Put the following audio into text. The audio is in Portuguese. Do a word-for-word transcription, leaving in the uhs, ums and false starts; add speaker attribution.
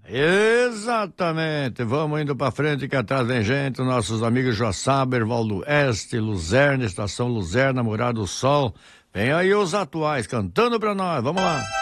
Speaker 1: Exatamente, vamos indo pra frente que atrás vem gente, nossos amigos Joaçaba, Valdo Oeste, Luzerna, Estação Luzerna, Morada do Sol, vem aí os atuais cantando pra nós, vamos lá.